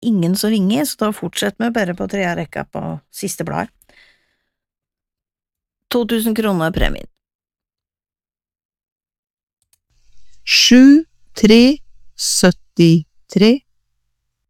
ingen som ringer, så da fortsett med bare på tredje rekka på siste blad. 2000 kroner premien. 7 3 73